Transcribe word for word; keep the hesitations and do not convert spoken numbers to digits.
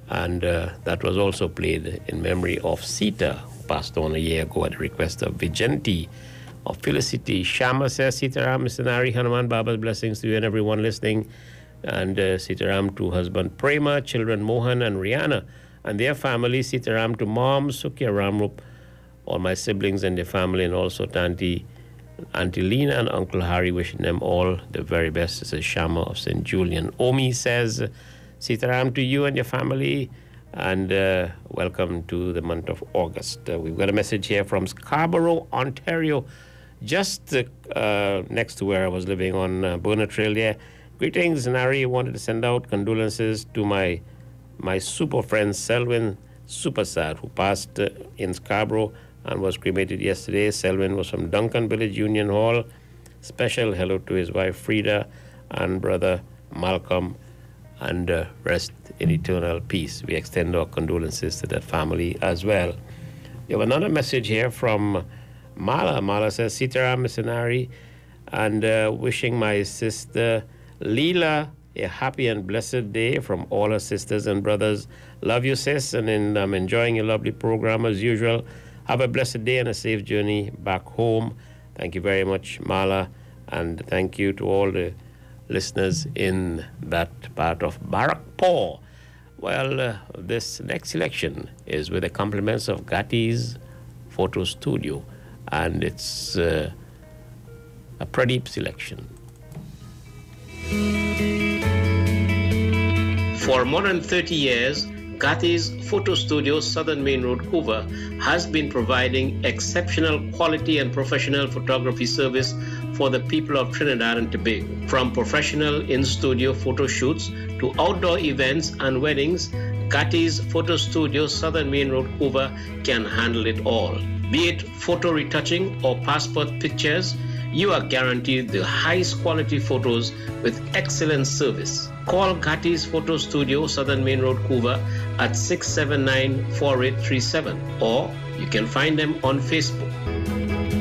And uh, that was also played in memory of Sita, who passed on a year ago at the request of Vijanti of Felicity. Shama says, Sitaram, Mister Nari, Hanuman Baba's blessings to you and everyone listening. And uh, Sitaram to husband Prema, children Mohan and Rihanna, and their family. Sitaram to mom, Sukya Ramrup, all my siblings and their family, and also to Auntie, Auntie Lena and Uncle Harry, wishing them all the very best. This is Shama of Saint Julian. Omi says, Sitaram to you and your family, and uh, welcome to the month of August. Uh, we've got a message here from Scarborough, Ontario, just uh, next to where I was living on uh, Burner Trail there. Greetings, Nari. Wanted to send out condolences to my my super friend Selwyn Supersad, who passed uh, in Scarborough and was cremated yesterday. Selwyn was from Duncan Village Union Hall. Special hello to his wife Frida and brother Malcolm, and uh, rest in eternal peace. We extend our condolences to that family as well. We have another message here from Mala. Mala says, Sitaram, Mister Nari, and uh, wishing my sister Leela a happy and blessed day from all her sisters and brothers. Love you, sis, and in, I'm enjoying your lovely program as usual. Have a blessed day and a safe journey back home. Thank you very much, Mala, and thank you to all the listeners in that part of Barakpur. Well, uh, this next selection is with the compliments of Gati's Photo Studio, and it's uh, a Pradeep selection. For more than thirty years, Gati's Photo Studio, Southern Main Road, Hoover, has been providing exceptional quality and professional photography service for the people of Trinidad and Tobago. From professional in-studio photo shoots to outdoor events and weddings, Gati's Photo Studio, Southern Main Road, Hoover, can handle it all. Be it photo retouching or passport pictures, you are guaranteed the highest quality photos with excellent service. Call Gati's Photo Studio, Southern Main Road, Hoover at six seven nine, four eight three seven, or you can find them on Facebook.